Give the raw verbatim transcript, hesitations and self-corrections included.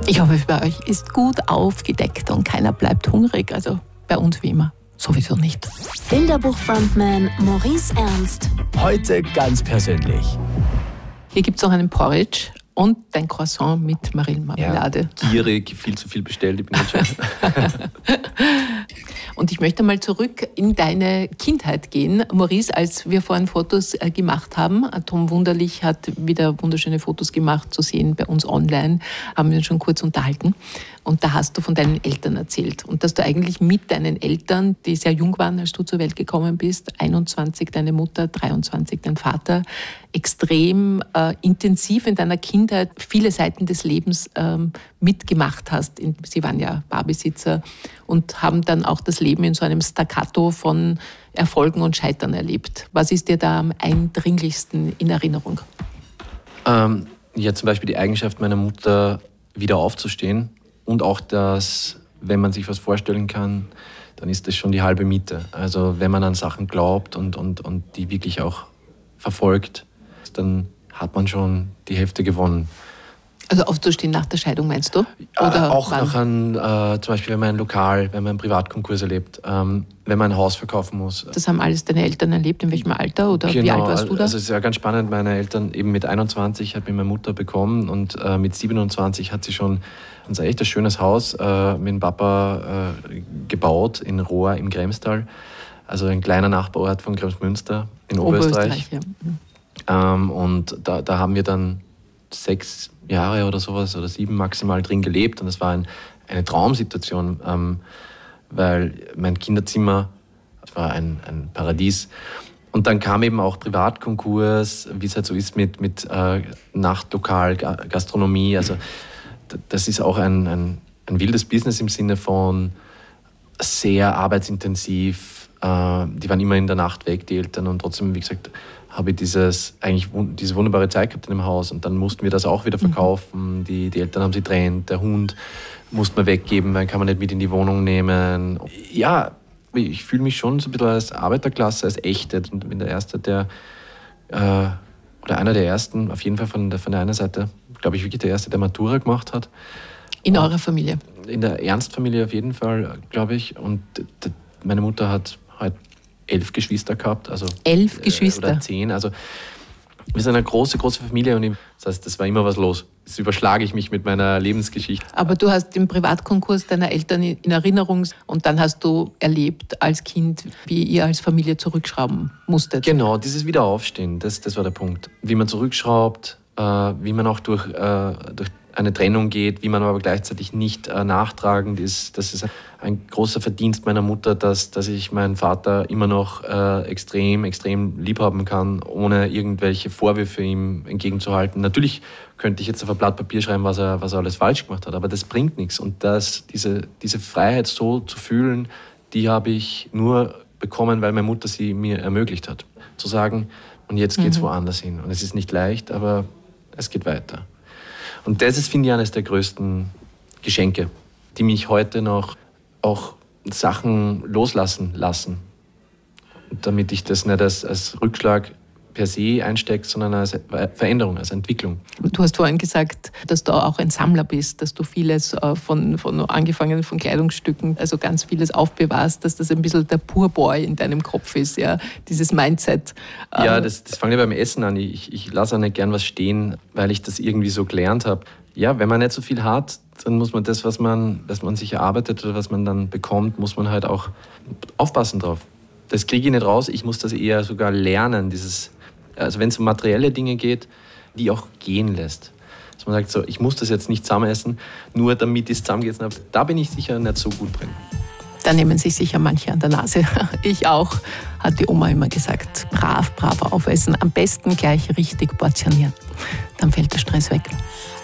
Ich hoffe, bei euch ist gut aufgedeckt und keiner bleibt hungrig. Also bei uns wie immer sowieso nicht. Bilderbuch-Frontman Maurice Ernst. Heute ganz persönlich. Hier gibt es noch einen Porridge und ein Croissant mit Marillenmarmelade. Ja, gierig, viel zu viel bestellt, ich bin jetzt schon. Und ich möchte mal zurück in deine Kindheit gehen. Maurice, als wir vorhin Fotos gemacht haben, Tom Wunderlich hat wieder wunderschöne Fotos gemacht, zu sehen bei uns online, haben wir uns schon kurz unterhalten. Und da hast du von deinen Eltern erzählt. Und dass du eigentlich mit deinen Eltern, die sehr jung waren, als du zur Welt gekommen bist, einundzwanzig deine Mutter, dreiundzwanzig dein Vater, extrem äh, intensiv in deiner Kindheit viele Seiten des Lebens ähm, mitgemacht hast. Sie waren ja Barbesitzer und haben dann auch das Leben in so einem Staccato von Erfolgen und Scheitern erlebt. Was ist dir da am eindringlichsten in Erinnerung? Ähm, ja, zum Beispiel die Eigenschaft meiner Mutter, wieder aufzustehen. Und auch das, wenn man sich was vorstellen kann, dann ist das schon die halbe Miete. Also wenn man an Sachen glaubt und, und, und die wirklich auch verfolgt, dann hat man schon die Hälfte gewonnen. Also aufzustehen nach der Scheidung, meinst du? Oder äh, auch wann? nach einem, äh, zum Beispiel wenn man ein Lokal, wenn man einen Privatkonkurs erlebt, ähm, wenn man ein Haus verkaufen muss. Das haben alles deine Eltern erlebt, in welchem Alter oder genau, wie alt warst du da? Also es ist ja ganz spannend, meine Eltern eben mit einundzwanzig hat mich meine Mutter bekommen und äh, mit siebenundzwanzig hat sie schon ein echt schönes Haus äh, mit dem Papa äh, gebaut in Rohr im Kremstal, also ein kleiner Nachbarort von Kremsmünster in Oberösterreich. Oberösterreich ja. ähm, und da, da haben wir dann sechs Jahre oder sowas oder sieben maximal drin gelebt und es war ein, eine Traumsituation, ähm, weil mein Kinderzimmer, das war ein, ein Paradies. Und dann kam eben auch Privatkonkurs, wie es halt so ist mit, mit äh, Nachtlokal, Gastronomie. Also das ist auch ein, ein, ein wildes Business im Sinne von sehr arbeitsintensiv. Äh, die waren immer in der Nacht weg, die Eltern. Und trotzdem, wie gesagt, habe ich dieses, eigentlich diese wunderbare Zeit gehabt in dem Haus. Und dann mussten wir das auch wieder verkaufen. Mhm. Die, die Eltern haben sie getrennt. Der Hund musste man weggeben, weil kann man nicht mit in die Wohnung nehmen. Ja, ich fühle mich schon so ein bisschen als Arbeiterklasse, als Echte. Und bin der Erste, der, äh, oder einer der Ersten, auf jeden Fall von der, von der einen Seite, glaube ich, wirklich der Erste, der Matura gemacht hat. In und eurer Familie? In der Ernst-Familie auf jeden Fall, glaube ich. Und d- meine Mutter hat halt elf Geschwister gehabt. Also, elf Geschwister? Äh, oder zehn. Also wir sind eine große, große Familie und ich, das heißt, das war immer was los. Jetzt überschlage ich mich mit meiner Lebensgeschichte. Aber du hast den Privatkonkurs deiner Eltern in Erinnerung und dann hast du erlebt als Kind, wie ihr als Familie zurückschrauben musstet. Genau, dieses Wiederaufstehen, das, das war der Punkt. Wie man zurückschraubt, äh, wie man auch durch, äh, durch eine Trennung geht, wie man aber gleichzeitig nicht äh, nachtragend ist. Das ist ein großer Verdienst meiner Mutter, dass, dass ich meinen Vater immer noch äh, extrem, extrem lieb haben kann, ohne irgendwelche Vorwürfe ihm entgegenzuhalten. Natürlich könnte ich jetzt auf ein Blatt Papier schreiben, was er, was er alles falsch gemacht hat, aber das bringt nichts. Und das, diese, diese Freiheit so zu fühlen, die habe ich nur bekommen, weil meine Mutter sie mir ermöglicht hat. Zu sagen, und jetzt geht es mhm. woanders hin. Und es ist nicht leicht, aber es geht weiter. Und das ist, finde ich, eines der größten Geschenke, die mich heute noch auch Sachen loslassen lassen. Und damit ich das nicht als, als Rückschlag per se einstecke, sondern als Veränderung, als Entwicklung. Du hast vorhin gesagt, dass du auch ein Sammler bist, dass du vieles von, von angefangen von Kleidungsstücken, also ganz vieles aufbewahrst, dass das ein bisschen der Poorboy in deinem Kopf ist, ja, dieses Mindset. Ja, das, das fängt ja beim Essen an. Ich, ich lasse auch nicht gern was stehen, weil ich das irgendwie so gelernt habe. Ja, wenn man nicht so viel hat, dann muss man das, was man, was man sich erarbeitet oder was man dann bekommt, muss man halt auch aufpassen drauf. Das kriege ich nicht raus, ich muss das eher sogar lernen, dieses, also wenn es um materielle Dinge geht, die auch gehen lässt. Dass man sagt, so, ich muss das jetzt nicht zusammen essen, nur damit ich es zusammengegessen habe. Da bin ich sicher nicht so gut drin. Da nehmen sich sicher manche an der Nase. Ich auch, hat die Oma immer gesagt. Brav, brav aufessen. Am besten gleich richtig portionieren. Dann fällt der Stress weg.